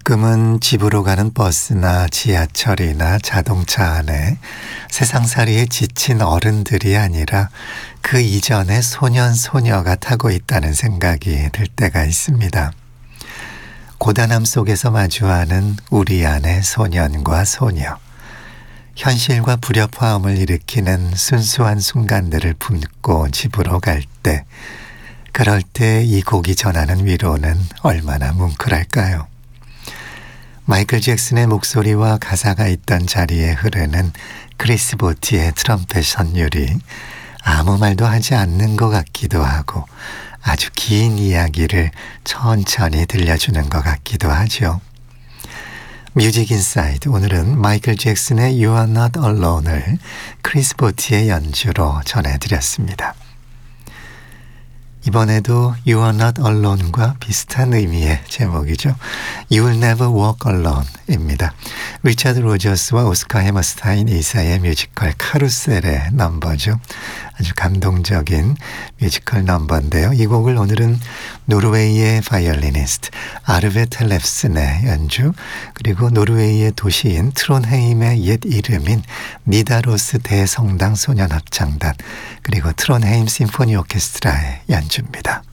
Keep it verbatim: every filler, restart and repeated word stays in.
가끔은 집으로 가는 버스나 지하철이나 자동차 안에 세상살이에 지친 어른들이 아니라 그 이전의 소년, 소녀가 타고 있다는 생각이 들 때가 있습니다. 고단함 속에서 마주하는 우리 안의 소년과 소녀, 현실과 불협화음을 일으키는 순수한 순간들을 품고 집으로 갈 때, 그럴 때 이 곡이 전하는 위로는 얼마나 뭉클할까요? 마이클 잭슨의 목소리와 가사가 있던 자리에 흐르는 크리스 보티의 트럼펫 선율이 아무 말도 하지 않는 것 같기도 하고 아주 긴 이야기를 천천히 들려주는 것 같기도 하죠. 뮤직 인사이드, 오늘은 마이클 잭슨의 You are not alone을 크리스 보티의 연주로 전해드렸습니다. 이번에도 You are not alone과 비슷한 의미의 제목이죠. You will never walk alone입니다. 리차드 로저스와 오스카 해머스타인 이사의 뮤지컬 카루셀의 넘버죠. 아주 감동적인 뮤지컬 넘버인데요. 이 곡을 오늘은 노르웨이의 바이올리니스트 아르베 텔랩슨의 연주, 그리고 노르웨이의 도시인 트론헤임의 옛 이름인 니다로스 대성당 소년합창단, 그리고 트론헤임 심포니 오케스트라의 연주입니다.